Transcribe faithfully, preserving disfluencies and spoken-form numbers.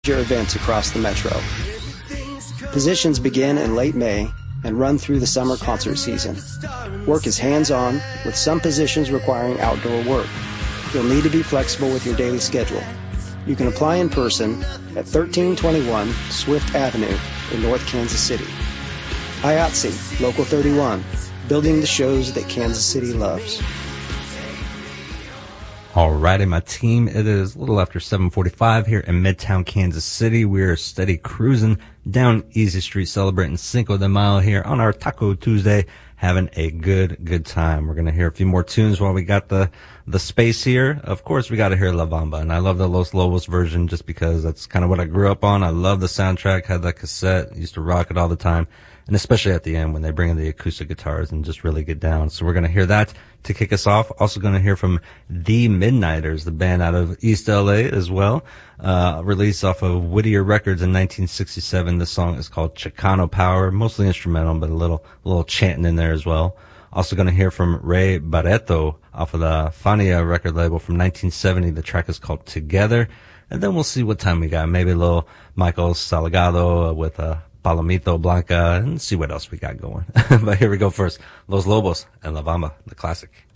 major events across the metro. Positions begin in late May and run through the summer concert season. Work is hands-on, with some positions requiring outdoor work. You'll need to be flexible with your daily schedule. You can apply in person at thirteen twenty-one Swift Avenue in North Kansas City. I A T S E, Local thirty-one, building the shows that Kansas City loves. Alrighty, my team, it is a little after seven forty-five here in Midtown Kansas City. We are steady cruising down Easy Street, celebrating Cinco de Mayo here on our Taco Tuesday, having a good, good time. We're going to hear a few more tunes while we got the, the space here. Of course, we got to hear La Bamba, and I love the Los Lobos version just because that's kind of what I grew up on. I love the soundtrack, had that cassette, used to rock it all the time. And especially at the end when they bring in the acoustic guitars and just really get down. So we're going to hear that to kick us off. Also going to hear from The Midnighters, the band out of East L A as well. Uh, released off of Whittier Records in nineteen sixty-seven. The song is called Chicano Power, mostly instrumental, but a little, a little chanting in there as well. Also going to hear from Ray Barreto off of the Fania record label from nineteen seventy. The track is called Together. And then we'll see what time we got. Maybe a little Michael Salgado with a Palomito Blanca, and see what else we got going. But here we go first. Los Lobos and La Bamba, the classic.